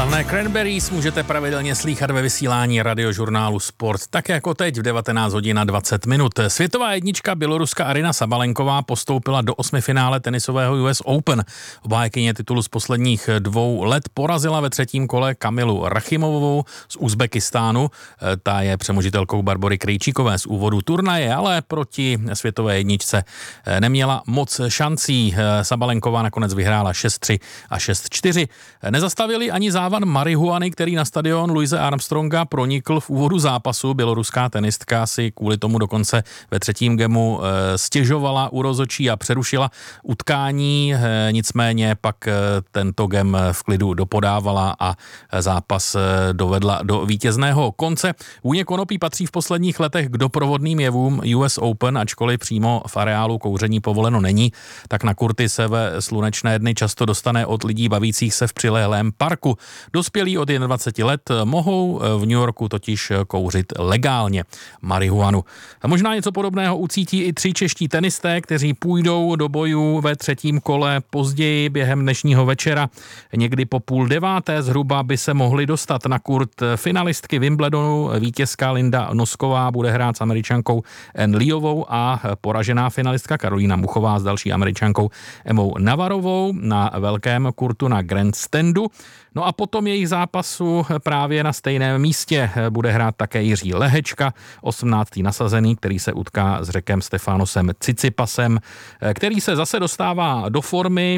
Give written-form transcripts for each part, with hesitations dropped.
Slavné Cranberries můžete pravidelně slýchat ve vysílání radiožurnálu Sport, tak jako teď v 19 hodin a 20 minut. Světová jednička Běloruska Aryna Sabalenková postoupila do osmifinále tenisového US Open. Obhájkyně titulu z posledních 2 let porazila ve 3. kole Kamilu Rachimovovou z Uzbekistánu. Ta je přemožitelkou Barbory Krejčíkové z úvodu turnaje, ale proti světové jedničce neměla moc šancí. Sabalenková nakonec vyhrála 6-3 a 6-4. Nezastavili ani závan marihuany, který na stadion Louise Armstronga pronikl v úvodu zápasu. Běloruská tenistka si kvůli tomu dokonce ve 3. gemu stěžovala u rozhodčí a přerušila utkání. Nicméně pak tento gem v klidu dopodávala a zápas dovedla do vítězného konce. Vůně konopí patří v posledních letech k doprovodným jevům US Open, ačkoliv přímo v areálu kouření povoleno není, tak na kurty se ve slunečné dny často dostane od lidí bavících se v přilehlém parku. Dospělí od 21 let mohou v New Yorku totiž kouřit legálně marihuanu. A možná něco podobného ucítí i 3 čeští tenisté, kteří půjdou do bojů ve 3. kole později během dnešního večera. Někdy po 8:30 zhruba by se mohli dostat na kurt finalistky Wimbledonu. Vítězka Linda Nosková bude hrát s Američankou Ann Leovou a poražená finalistka Karolína Muchová s další Američankou Emmou Navarovou na velkém kurtu na Grandstandu. No a potom jejich zápasu právě na stejném místě bude hrát také Jiří Lehečka, 18. nasazený, který se utká s Řekem Stefanosem Tsitsipasem, který se zase dostává do formy.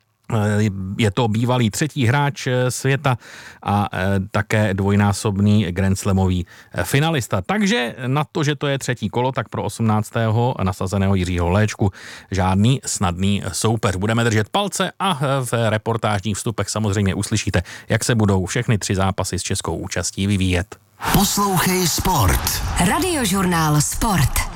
Je to bývalý 3. hráč světa a také dvojnásobný grandslamový finalista. Takže na to, že to je 3. kolo, tak pro 18. nasazeného Jiřího Léčku žádný snadný soupeř. Budeme držet palce a v reportážních vstupech samozřejmě uslyšíte, jak se budou všechny 3 zápasy s českou účastí vyvíjet. Poslouchej Sport. Radiožurnál Sport.